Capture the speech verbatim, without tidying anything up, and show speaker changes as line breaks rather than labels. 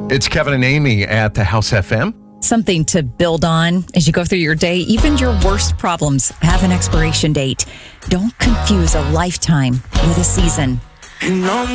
It's Kevin and Amy at the House F M.
Something to build on as you go through your day. Even your worst problems have an expiration date. Don't confuse a lifetime with a season.